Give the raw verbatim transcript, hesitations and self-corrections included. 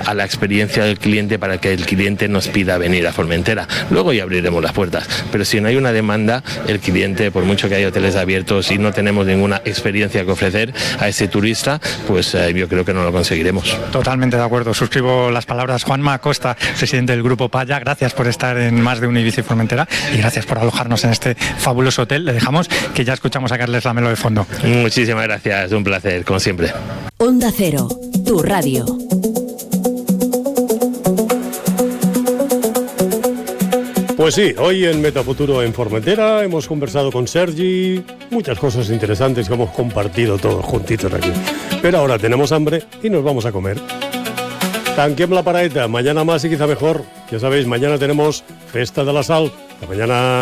a la experiencia del cliente para que el cliente nos pida venir a Formentera. Luego ya abriremos las puertas, pero si no hay una demanda, el cliente, por mucho que haya hoteles abiertos y no tenemos ninguna experiencia que ofrecer a ese turista, pues eh, yo creo que no lo conseguiremos. Totalmente de acuerdo, suscribo las palabras. Juanma Acosta, presidente del Grupo Palla, gracias por estar en Más de un Ibiza y Formentera y gracias por alojarnos en este fabuloso hotel. Le dejamos que ya escuchamos a Carles Lamelo de fondo. Muchísimas gracias, un placer, como siempre. Onda Cero, tu radio. Pues sí, hoy en Metafuturo en Formentera hemos conversado con Sergi, muchas cosas interesantes que hemos compartido todos juntitos aquí. Pero ahora tenemos hambre y nos vamos a comer. Tanquem la paraeta, mañana más y quizá mejor. Ya sabéis, mañana tenemos Festa de la Sal. Hasta mañana.